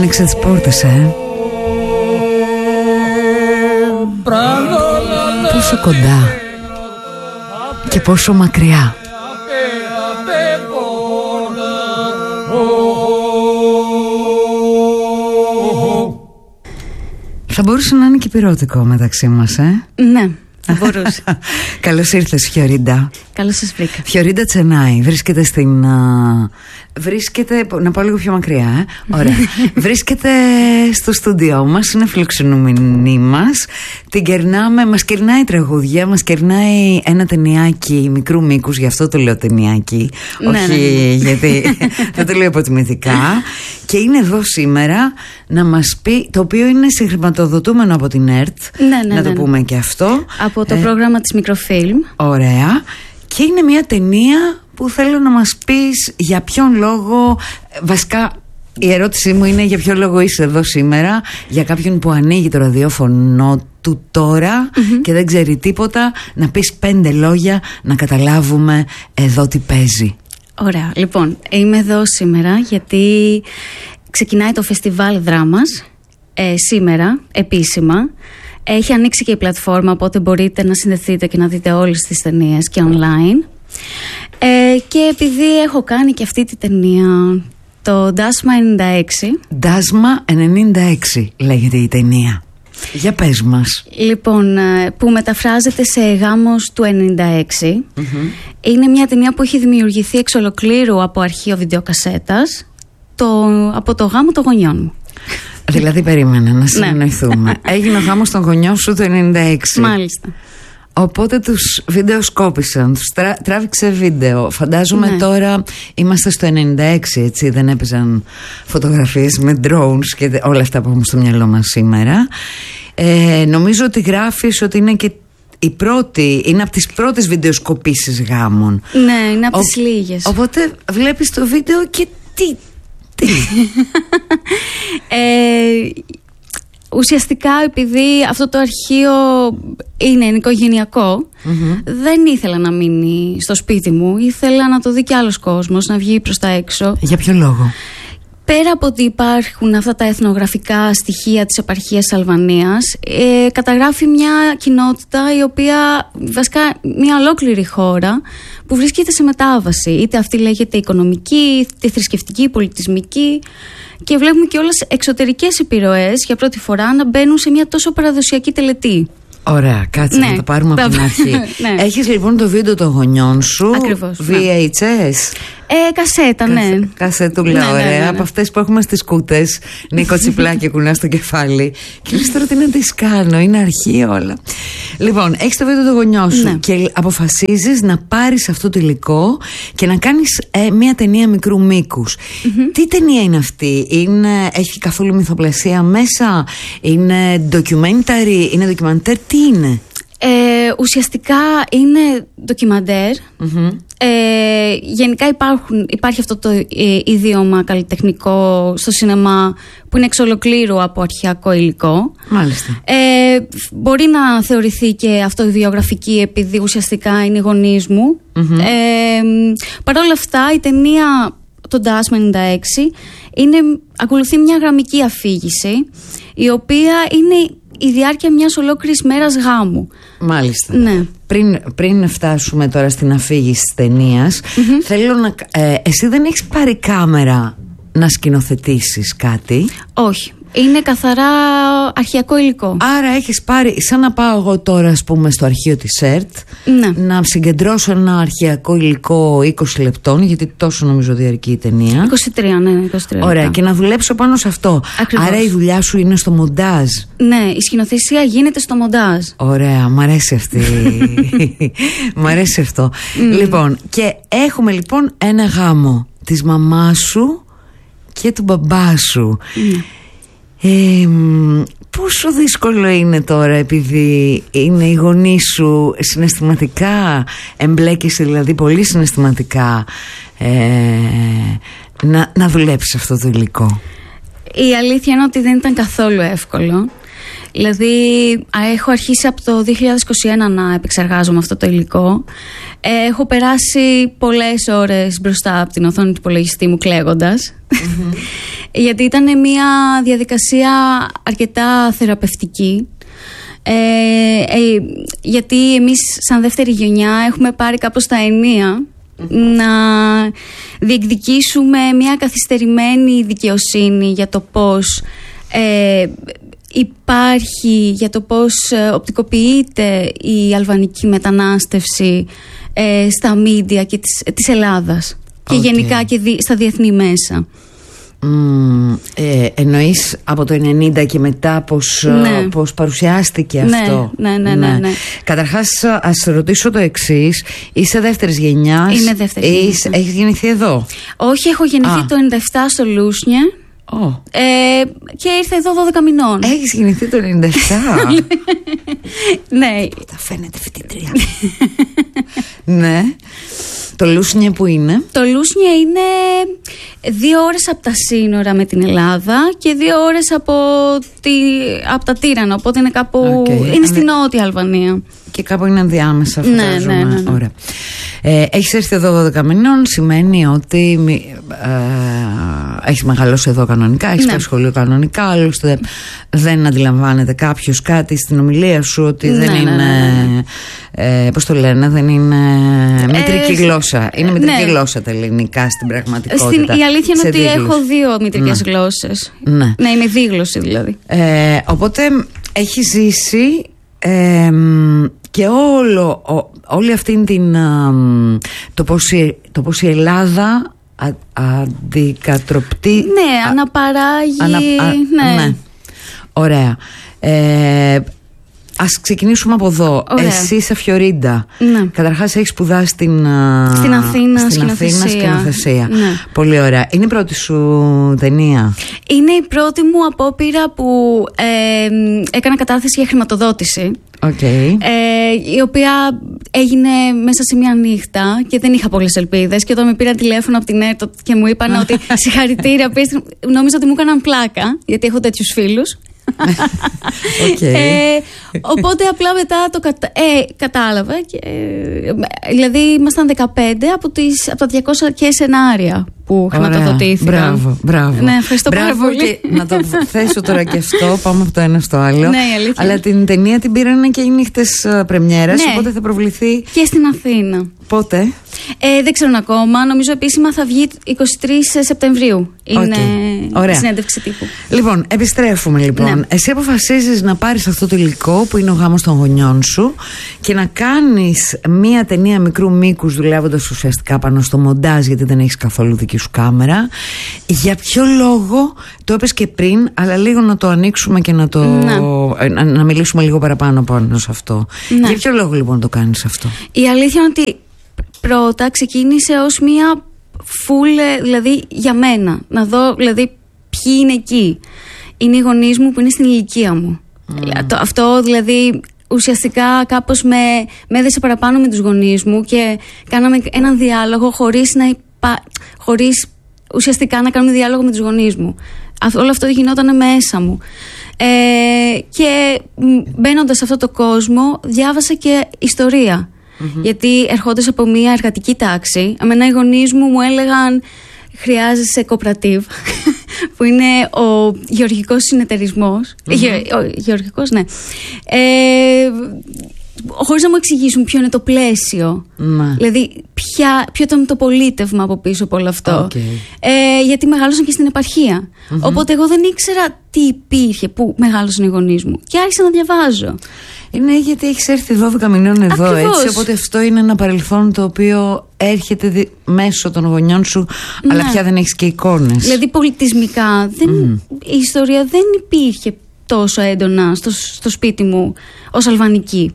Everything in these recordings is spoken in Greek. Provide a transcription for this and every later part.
άνοιξε τις πόρτες, Πόσο κοντά και πόσο μακριά. Θα μπορούσε να είναι και πυρώτικο μεταξύ μας, Ναι, θα μπορούσε. Καλώς ήρθες, Φιωρίντα. Καλώς σας βρήκα. Φιωρίντα Τσενάη βρίσκεται στην... Βρίσκεται, να πάω λίγο πιο μακριά, Ωραία. Βρίσκεται στο στούντιό μας, είναι φιλοξενούμενη μας. Την κερνάμε, μας κερνάει τραγούδια, μας κερνάει ένα ταινιάκι μικρού μήκους, γι' αυτό το λέω ταινιάκι. Όχι, γιατί δεν το λέω υποτιμητικά. Και είναι εδώ σήμερα να μας πει, το οποίο είναι συγχρηματοδοτούμενο από την ΕΡΤ. Να το πούμε και αυτό. Από το πρόγραμμα της Μικροφίλμ. Ωραία. Και είναι μια ταινία που θέλω να μας πεις για ποιον λόγο. Βασικά η ερώτησή μου είναι για ποιον λόγο είσαι εδώ σήμερα. Για κάποιον που ανοίγει το ραδιόφωνο του τώρα και δεν ξέρει τίποτα, να πεις 5 λόγια να καταλάβουμε εδώ τι παίζει. Ωραία, λοιπόν, είμαι εδώ σήμερα γιατί ξεκινάει το φεστιβάλ δράμας σήμερα, επίσημα. Έχει ανοίξει και η πλατφόρμα, οπότε μπορείτε να συνδεθείτε και να δείτε όλες τις ταινίες και online. Και επειδή έχω κάνει και αυτή τη ταινία, το Ντάσμα 96. Ντάσμα 96 λέγεται η ταινία. Για πες μας. Λοιπόν, που μεταφράζεται σε γάμος του 96. Είναι μια ταινία που έχει δημιουργηθεί εξ ολοκλήρου από αρχείο βιντεοκασέτας από το γάμο των γονιών μου. Δηλαδή περίμενε να συνεννοηθούμε. Έγινε ο γάμος των γονιών σου το 96. Μάλιστα. Οπότε τους βιντεοσκόπησαν, τους τράβηξε βίντεο. Φαντάζομαι τώρα είμαστε στο 96, έτσι, δεν έπαιζαν φωτογραφίες με drones και όλα αυτά που έχουμε στο μυαλό μας σήμερα. Νομίζω ότι γράφεις ότι είναι και η πρώτη, είναι από τις πρώτες βιντεοσκοπήσεις γάμων. Ναι, είναι από τις λίγες. Οπότε βλέπεις το βίντεο και τι. Ουσιαστικά επειδή αυτό το αρχείο είναι οικογενειακό, δεν ήθελα να μείνει στο σπίτι μου. Ήθελα να το δει κι άλλος κόσμος, να βγει προς τα έξω. Για ποιο λόγο? Πέρα από ότι υπάρχουν αυτά τα εθνογραφικά στοιχεία της επαρχίας Αλβανίας, καταγράφει μια κοινότητα η οποία, βασικά μια ολόκληρη χώρα που βρίσκεται σε μετάβαση. Είτε αυτή λέγεται οικονομική, είτε θρησκευτική, πολιτισμική. Και βλέπουμε και όλες εξωτερικές επιρροές για πρώτη φορά να μπαίνουν σε μια τόσο παραδοσιακή τελετή. Ωραία, κάτσε να το πάρουμε από την αρχή. Έχεις λοιπόν το βίντεο των γονιών σου. Ακριβώς, VHS. Κασέτα, ναι. Κασέτουλα, ωραία. Από αυτές που έχουμε στις κούτες. Νίκο Τσιπλάκη, κουνάς στο κεφάλι. Και λες τώρα τι να τις κάνω, είναι αρχή όλα. Λοιπόν, έχεις το βίντεο των γονιών σου και αποφασίζεις να πάρεις αυτό το υλικό και να κάνεις μια ταινία μικρού μήκους. Τι ταινία είναι αυτή? Έχει καθόλου μυθοπλασία μέσα? Είναι ντοκιμένταρι? Είναι ντοκιμαντέρ? Τι είναι? Ουσιαστικά είναι ντοκιμαντέρ. Γενικά υπάρχει αυτό το ιδίωμα καλλιτεχνικό στο σινεμά που είναι εξ ολοκλήρου από αρχαιακό υλικό. Μάλιστα. Μπορεί να θεωρηθεί και αυτοβιογραφική επειδή ουσιαστικά είναι οι γονείς μου. Παρ' όλα αυτά η ταινία το Ντάσμα 96 ακολουθεί μια γραμμική αφήγηση η οποία είναι η διάρκεια μιας ολόκληρης μέρας γάμου. Μάλιστα. Ναι. Πριν φτάσουμε τώρα στην αφήγηση της ταινίας, θέλω να... εσύ δεν έχεις πάρει κάμερα να σκηνοθετήσεις κάτι? Όχι. Είναι καθαρά αρχαιακό υλικό. Άρα έχεις πάρει, σαν να πάω εγώ τώρα ας πούμε στο αρχείο της ΕΡΤ, να συγκεντρώσω ένα αρχαιακό υλικό 20 λεπτών, γιατί τόσο νομίζω διαρκεί η ταινία. 23, ναι, 23 Ωραία, λεπτά. και να δουλέψω πάνω σε αυτό. Ακριβώς. Άρα η δουλειά σου είναι στο μοντάζ. Ναι, η σκηνοθεσία γίνεται στο μοντάζ. Ωραία, μ' αρέσει αυτή. Μ' αρέσει αυτό. Λοιπόν, και έχουμε λοιπόν ένα γάμο της μαμάς σου και του μπαμπά σου. Πόσο δύσκολο είναι τώρα, επειδή είναι οι γονείς σου συναισθηματικά, εμπλέκεσαι δηλαδή πολύ συναισθηματικά, να δουλέψεις αυτό το υλικό? Η αλήθεια είναι ότι δεν ήταν καθόλου εύκολο. Δηλαδή έχω αρχίσει από το 2021 να επεξεργάζομαι αυτό το υλικό. Έχω περάσει πολλές ώρες μπροστά από την οθόνη του υπολογιστή μου κλαίγοντας. γιατί ήταν μια διαδικασία αρκετά θεραπευτική. Γιατί εμείς σαν δεύτερη γενιά έχουμε πάρει κάπως τα ενία να διεκδικήσουμε μια καθυστερημένη δικαιοσύνη για το πώς υπάρχει, για το πώς οπτικοποιείται η αλβανική μετανάστευση στα μίντια και της Ελλάδας και γενικά και στα διεθνή μέσα. Εννοείς από το 90 και μετά πώς παρουσιάστηκε αυτό? Ναι. Καταρχάς ας ρωτήσω το εξής. Είσαι δεύτερης γενιάς? Είναι δεύτερης γενιάς. Έχεις γεννηθεί εδώ? Όχι, έχω γεννηθεί το 97 στο Λούσνιε. Και ήρθα εδώ 12 μηνών. Έχεις γεννηθεί το 97? Ναι. Τα φαίνεται φοιτητρία. Ναι. Το Λούσνιε που είναι? Το Λούσνιε είναι 2 ώρες από τα σύνορα με την Ελλάδα και 2 ώρες από τα Τύρανα. Οπότε είναι κάπου. Είναι στην νότια Αλβανία. Και κάπου είναι ενδιάμεσα, φαντάζομαι. Ναι. Ωραία. Έχεις έρθει εδώ 12 μηνών, σημαίνει ότι έχεις μεγαλώσει εδώ κανονικά, έχεις πάει σχολείο κανονικά, άλλωστε δεν αντιλαμβάνεται κάποιος κάτι στην ομιλία σου ότι δεν είναι, πώς το λένε, δεν είναι μητρική γλώσσα. Είναι μητρική γλώσσα τα ελληνικά στην πραγματικότητα. Η αλήθεια είναι ότι έχω 2 μητρικές γλώσσες. Ναι, είμαι δίγλωση δηλαδή. Οπότε έχει ζήσει και όλη αυτή την το πώς η Ελλάδα αντικατροπτεί. Ναι, αναπαράγει. Ναι. Ωραία. Ας ξεκινήσουμε από εδώ. Ωραία. Εσύ είσαι Φιωρίντα. Ναι. Καταρχάς έχεις σπουδάσει στην Αθήνα σκηνοθεσία. Ναι. Πολύ ωραία. Είναι η πρώτη σου ταινία? Είναι η πρώτη μου απόπειρα που έκανα κατάθεση για χρηματοδότηση. Okay. Η οποία έγινε μέσα σε μια νύχτα και δεν είχα πολλές ελπίδες. Και όταν με πήραν τηλέφωνο από την ΕΡΤ και μου είπαν ότι συγχαρητήρια, νόμιζα ότι μου έκαναν πλάκα, γιατί έχω τέτοιους φίλους. Οπότε απλά μετά το κατάλαβα δηλαδή ήμασταν 15 από τα 200 και σενάρια που χρηματοδοτήθηκαν. Μπράβο. Ναι, ευχαριστώ πάρα πολύ. Και να το θέσω τώρα και αυτό, πάμε από το ένα στο άλλο. Ναι, αλήθεια. Αλλά την ταινία την πήραν και οι νύχτες πρεμιέρας, οπότε θα προβληθεί και στην Αθήνα. Πότε? Δεν ξέρω ακόμα. Νομίζω επίσημα θα βγει 23 Σεπτεμβρίου. Είναι η συνέντευξη τύπου. Λοιπόν, επιστρέφουμε λοιπόν. Ναι. Εσύ αποφασίζεις να πάρεις αυτό το υλικό που είναι ο γάμος των γονιών σου και να κάνεις μία ταινία μικρού μήκους, δουλεύοντας ουσιαστικά πάνω στο μοντάζ, γιατί δεν έχεις καθόλου δική σου κάμερα. Για ποιο λόγο? Το είπες και πριν, αλλά λίγο να το ανοίξουμε και να μιλήσουμε λίγο παραπάνω πάνω σε αυτό. Ναι. Για ποιο λόγο λοιπόν το κάνεις αυτό? Η αλήθεια είναι ότι πρώτα ξεκίνησε ως μία full, δηλαδή για μένα. Να δω δηλαδή ποιοι είναι εκεί. Είναι οι γονείς μου που είναι στην ηλικία μου. Αυτό δηλαδή ουσιαστικά κάπως με έδεσε παραπάνω με τους γονείς μου και κάναμε έναν διάλογο χωρίς ουσιαστικά να κάνουμε διάλογο με τους γονείς μου. Όλο αυτό γινόταν μέσα μου. Και μπαίνοντας σε αυτό το κόσμο διάβασα και ιστορία. Γιατί ερχόντας από μια εργατική τάξη, εμένα οι γονείς μου έλεγαν χρειάζεσαι κοπρατίβ, που είναι ο γεωργικός συνεταιρισμός. Γεωργικός, ναι. Χωρίς να μου εξηγήσουν ποιο είναι το πλαίσιο. Δηλαδή ποιο ήταν το πολίτευμα από πίσω από όλο αυτό. Γιατί μεγάλωσαν και στην επαρχία. Οπότε εγώ δεν ήξερα τι υπήρχε που μεγάλωσαν οι γονείς μου. Και άρχισα να διαβάζω. Είναι γιατί έχεις έρθει 12 μηνών εδώ. Ακριβώς. Έτσι, οπότε αυτό είναι ένα παρελθόν το οποίο έρχεται μέσω των γονιών σου, αλλά πια δεν έχεις και εικόνες. Δηλαδή πολιτισμικά η ιστορία δεν υπήρχε τόσο έντονα στο σπίτι μου ως αλβανική.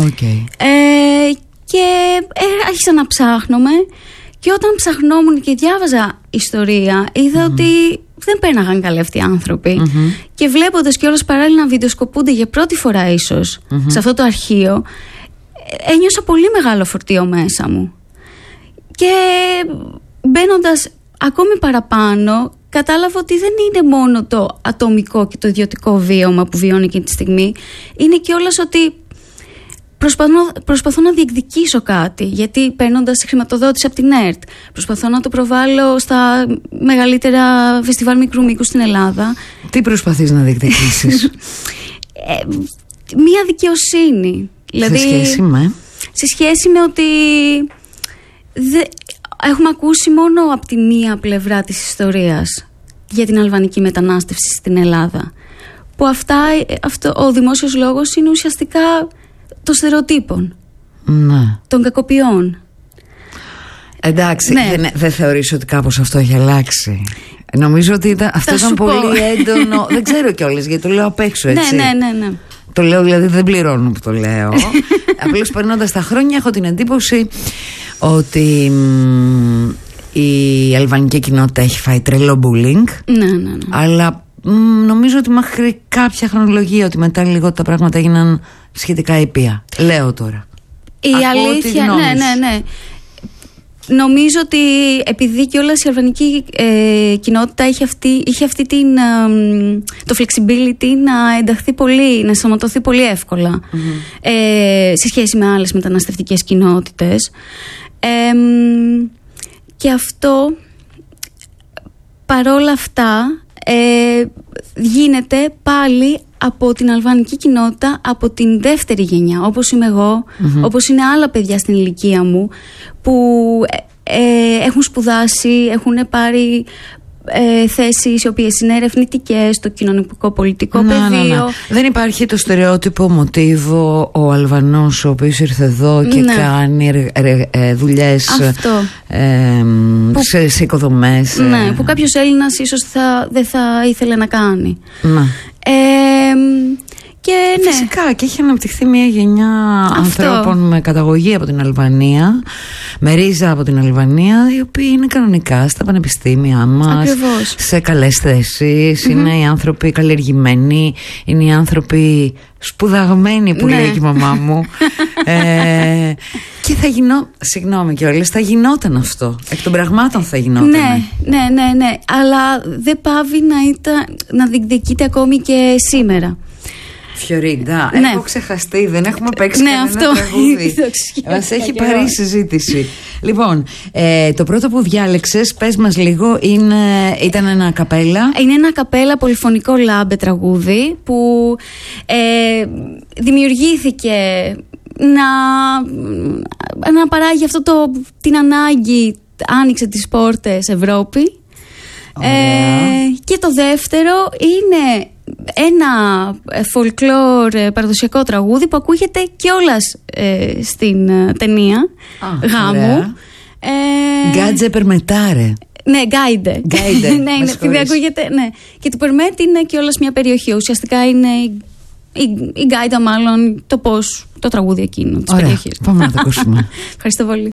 Και άρχισα να ψάχνομαι, και όταν ψαχνόμουν και διάβαζα ιστορία είδα ότι δεν πέρναγαν καλά αυτοί οι άνθρωποι. Και βλέποντας κιόλας παράλληλα να βιντεοσκοπούνται για πρώτη φορά ίσως σε αυτό το αρχείο, ένιωσα πολύ μεγάλο φορτίο μέσα μου. Και μπαίνοντας ακόμη παραπάνω, κατάλαβα ότι δεν είναι μόνο το ατομικό και το ιδιωτικό βίωμα που βιώνει εκείνη τη στιγμή. Είναι κιόλας ότι προσπαθώ να διεκδικήσω κάτι, γιατί παίρνοντας χρηματοδότηση από την ΕΡΤ, προσπαθώ να το προβάλλω στα μεγαλύτερα φεστιβάλ μικρού μήκους στην Ελλάδα. Τι προσπαθείς να διεκδικήσεις? Μία δικαιοσύνη. Δηλαδή, σε σχέση με ότι έχουμε ακούσει μόνο από τη μία πλευρά της ιστορίας για την αλβανική μετανάστευση στην Ελλάδα, που ο δημόσιος λόγος είναι ουσιαστικά των στερεοτύπων, των κακοποιών. Εντάξει, δεν θεωρείς ότι κάπως αυτό έχει αλλάξει? Νομίζω ότι αυτό ήταν πολύ έντονο. Δεν ξέρω κιόλας, γιατί το λέω απ' έξω, έτσι. Ναι. Το λέω, δηλαδή δεν πληρώνω που το λέω. Απλώς περνώντας τα χρόνια έχω την εντύπωση ότι η αλβανική κοινότητα έχει φάει τρελό bullying. Ναι. Αλλά νομίζω ότι μέχρι κάποια χρονολογία, ότι μετά λίγο τα πράγματα έγιναν σχετικά ήπια. Λέω τώρα. Η αλήθεια, ναι. Νομίζω ότι επειδή κιόλας η αλβανική κοινότητα είχε αυτή το flexibility να ενταχθεί πολύ, να σωματωθεί πολύ εύκολα σε σχέση με άλλες μεταναστευτικές κοινότητες, και αυτό παρόλα αυτά γίνεται πάλι από την αλβανική κοινότητα, από την δεύτερη γενιά, όπως είμαι εγώ, όπως είναι άλλα παιδιά στην ηλικία μου, που έχουν σπουδάσει, έχουν πάρει θέσεις οι οποίες είναι ερευνητικές στο κοινωνικό-πολιτικό πεδίο. Δεν υπάρχει το στερεότυπο μοτίβο ο Αλβανός ο οποίος ήρθε εδώ και κάνει δουλειές σε οικοδομές. Ναι, που κάποιος Έλληνας ίσως δεν θα ήθελε να κάνει. Και φυσικά, και έχει αναπτυχθεί μια γενιά ανθρώπων με καταγωγή από την Αλβανία, με ρίζα από την Αλβανία, οι οποίοι είναι κανονικά στα πανεπιστήμια μας, σε καλές θέσεις. Είναι οι άνθρωποι καλλιεργημένοι, είναι οι άνθρωποι σπουδαγμένοι που λέει και η μαμά μου. Και συγγνώμη κιόλας, θα γινόταν αυτό. Εκ των πραγμάτων θα γινόταν. Ναι. Αλλά δεν πάβει να διεκδικείται ακόμη και σήμερα. Φιωρίντα, έχω ξεχαστεί, δεν έχουμε παίξει κανένα τραγούδι. Μας έχει πάρει η συζήτηση. Λοιπόν, το πρώτο που διάλεξες, πες μας λίγο, ήταν ένα καπέλα. Είναι ένα καπέλα πολυφωνικό λάμπε τραγούδι που δημιουργήθηκε να παράγει την ανάγκη, άνοιξε τις πόρτες Ευρώπη. Και το δεύτερο είναι ένα folklore παραδοσιακό τραγούδι που ακούγεται κιόλας στην ταινία Γάμου. Γκάτζε περμετάρε. Ναι, Γκάιντε. Ναι, επειδή ακούγεται. Ναι. Και το Περμέτ είναι κιόλας μια περιοχή. Ουσιαστικά είναι η Γκάιντα, μάλλον το τραγούδι εκείνο της περιοχής. Πάμε να το ακούσουμε. Ευχαριστώ πολύ.